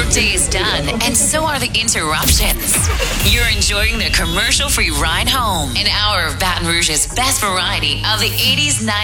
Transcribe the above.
workday is done, and so are the interruptions. You're enjoying the commercial-free ride home, an hour of Baton Rouge's best variety of the 80s, 90s,